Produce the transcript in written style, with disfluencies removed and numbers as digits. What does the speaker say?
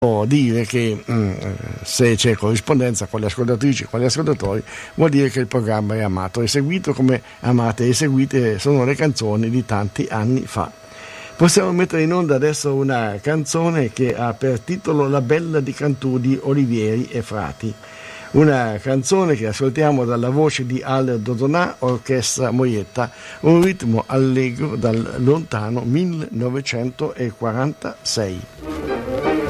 dire che se c'è corrispondenza con le ascoltatrici e con gli ascoltatori, vuol dire che il programma è amato e seguito come amate e seguite sono le canzoni di tanti anni fa. Possiamo mettere in onda adesso una canzone che ha per titolo La Bella di Cantù di Olivieri e Frati, una canzone che ascoltiamo dalla voce di Al Dodonà, Orchestra Moietta, un ritmo allegro dal lontano 1946.